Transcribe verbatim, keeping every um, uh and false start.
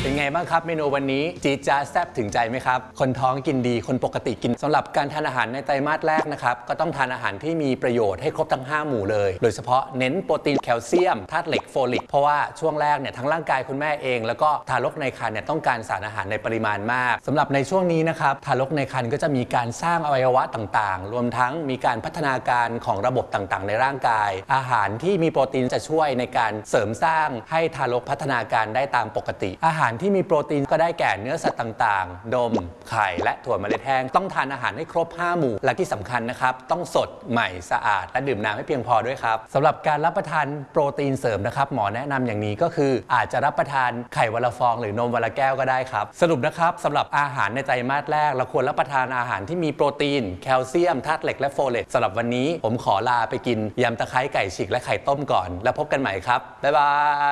เป็นไงบ้างครับเมนูวันนี้จี๊ดจ๊าดแซ่บถึงใจไหมครับคนท้องกินดีคนปกติกินสำหรับการทานอาหารในไตรมาสแรกนะครับก็ต้องทานอาหารที่มีประโยชน์ให้ครบทั้งห้าหมู่เลยโดยเฉพาะเน้นโปรตีนแคลเซียมธาตุเหล็กโฟลิกเพราะว่าช่วงแรกเนี่ยทั้งร่างกายคุณแม่เองแล้วก็ทารกในครรภ์เนี่ยต้องการสารอาหารในปริมาณมากสำหรับในช่วงนี้นะครับทารกในครรภ์ก็จะมีการสร้างอวัยวะต่างๆรวมทั้งมีการพัฒนาการของระบบต่างๆในร่างกายอาหารที่มีโปรตีนจะช่วยในการเสริมสร้างให้ทารกพัฒนาการได้ตามปกติอาหารที่มีโปรตีนก็ได้แก่เนื้อสัตว์ต่างๆนมไข่และถั่วเมล็ดแห้งต้องทานอาหารให้ครบห้าหมู่และที่สำคัญนะครับต้องสดใหม่สะอาดและดื่มน้ำให้เพียงพอด้วยครับสำหรับการรับประทานโปรตีนเสริมนะครับหมอแนะนำอย่างนี้ก็คืออาจจะรับประทานไข่วันละฟองหรือนมวันละแก้วก็ได้ครับสรุปนะครับสำหรับอาหารในไตรมาสแรกเราควรรับประทานอาหารที่มีโปรตีนแคลเซียมธาตุเหล็กและโฟเลตสำหรับวันนี้ผมขอลาไปกินยำตะไคร้ไก่ฉีกและไข่ต้มก่อนแล้วพบกันใหม่ครับบ๊ายบาย